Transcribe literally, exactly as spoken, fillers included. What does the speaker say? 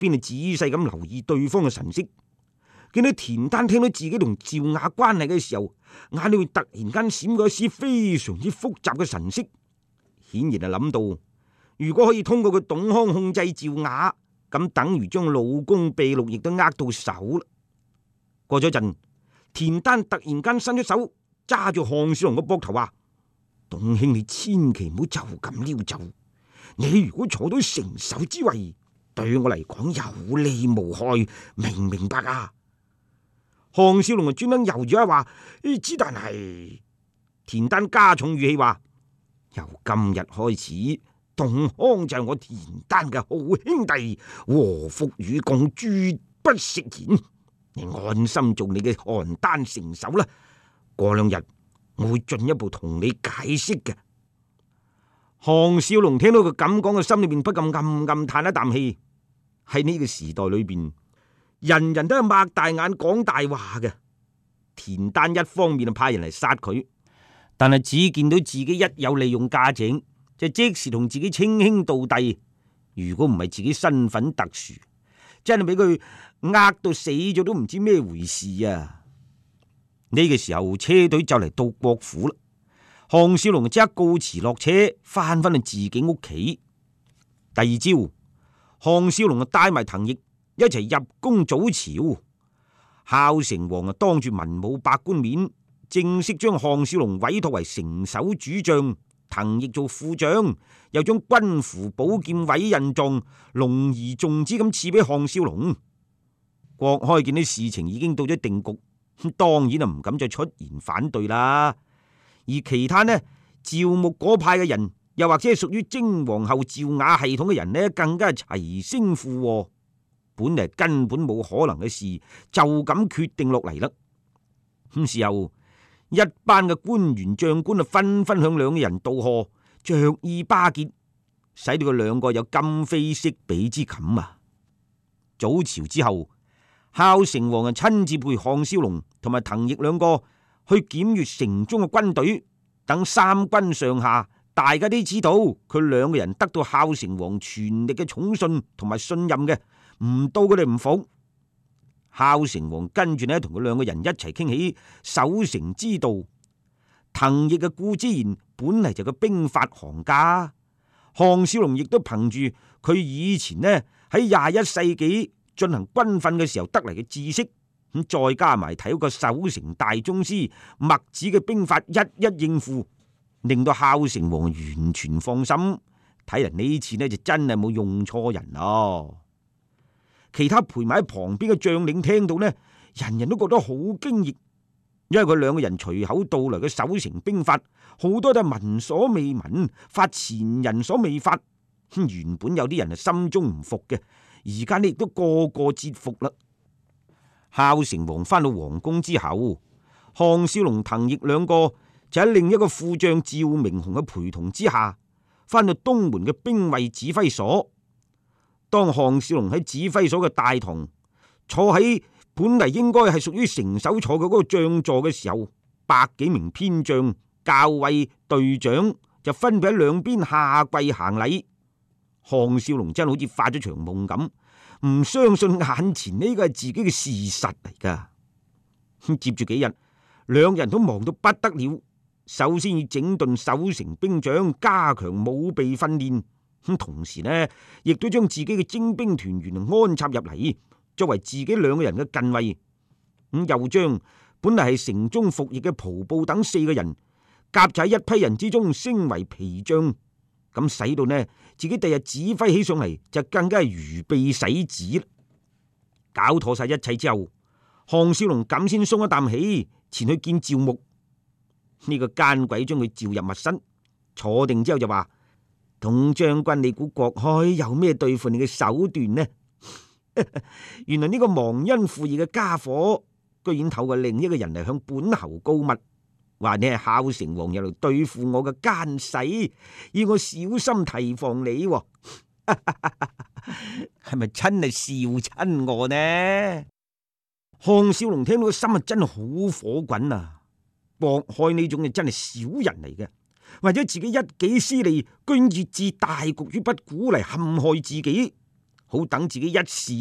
邊係仔細咁留意對方嘅神色。見到田丹聽到自己同趙雅關係嘅時候，眼裏突然間閃過一絲非常之複雜嘅神色，顯然係諗到，如果可以通過佢董康控制趙雅，咁等於將老公秘錄亦都握到手啦。過咗陣，田丹突然間伸出手揸住項少龍個膊頭話：董兄，你千祈唔好就咁溜走，你如果坐到成首之位，對我嚟講有利無害，明唔明白啊？項少龍就專登猶豫一話，之但係田丹加重語氣話：由今日開始，董康就係我田丹嘅好兄弟，禍福與共，絕不食言。你安心做你嘅邯鄲城守啦。過兩日我會進一步同你解釋嘅。項少龍聽到佢咁講嘅，心裏邊不禁暗暗嘆一啖氣。喺呢個時代裏邊，人人都係擘大眼講大話嘅。田丹一方面就派人嚟殺佢，但係只見到自己一有利用價值，就即時同自己稱兄道弟。如果唔係自己身份特殊，真係俾佢呃到死咗都唔知咩回事啊！呢個時候車隊就嚟到國府啦，項少龍即刻告辭落車，翻返去自己屋企。第二朝，項少龍就帶埋滕毅一齊入宮早朝。孝成王啊，當住文武百官面，正式將項少龍委託為城守主將，滕毅做副將，又將軍符、寶劍、委印狀隆而重之咁賜俾項少龍。郭開見啲事情已經到咗定局，咁當然啊唔敢再出言反對啦。而其他呢，趙穆嗰派嘅人，又或者係屬於征皇后趙雅系統嘅人呢，更加係齊聲附和。本嚟根本冇可能嘅事，就咁決定落嚟啦。咁時候，一班嘅官員將官啊，紛紛向兩個人道賀，着意巴結，使到佢兩個有今非昔比之感啊！早朝之後，孝成王啊親自陪項少龍同埋滕毅兩個去檢閱城中嘅軍隊，等三軍上下大家都知道佢兩個人得到孝成王全力嘅寵信同埋信任嘅。唔到佢哋唔服。孝成王跟住呢，同佢兩個人一齊傾起守城之道。滕毅嘅顧之言本嚟就個兵法行家，項少龍亦都憑住佢以前呢喺廿一世紀進行軍訓嘅時候得嚟嘅知識，咁再加埋睇嗰個守城大宗師墨子嘅兵法，一一應付，令到孝成王完全放心。睇嚟呢次呢就真係冇用錯人咯。其他陪埋喺旁邊嘅將領聽到呢，人人都覺得好驚異，因為佢兩個人隨口道來嘅守城兵法，好多都係聞所未聞，發前人所未發。原本有啲人係心中唔服嘅，而家呢亦都個個折服啦。孝成王翻到皇宮之後，項少龍、滕毅兩個就喺另一個副將趙明洪嘅陪同之下，翻到東門嘅兵衛指揮所。當項少龍喺指揮所嘅大堂坐喺本嚟應該係屬於城守坐嘅嗰個將座嘅時候，百幾名偏將、校尉、隊長就分別喺兩邊下跪行禮。項少龍真係好似發咗場夢咁，唔相信眼前呢個係自己嘅事實嚟噶。接住幾日，兩人都忙到不得了。首先要整頓守城兵長，加強武備訓練。咁同時呢，亦都將自己嘅精兵團員安插入嚟，作為自己兩個人嘅近衛。咁又將本嚟係城中服役嘅蒲布等四個人夾在一批人之中，升為皮將。咁使到呢自己第日指揮起上嚟就更加係如臂使指啦。搞妥晒一切之後，項少龍咁先鬆一啖氣，前去見趙穆。呢、這個奸鬼將佢召入密室，坐定之後就話：董將軍，你估郭開有咩對付你嘅手段呢？原來呢個忘恩負義嘅家伙，居然透過另一個人嚟向本侯告密，話你係孝成王入嚟對付我嘅奸細，要我小心提防你。係咪真係笑親我呢？項少龍聽到個心啊，真係好火滾啊！郭開呢種嘅真係小人嚟嘅，或者自己一己私利，居然以置大局於不顧嚟陷害自己。 好等自己一試。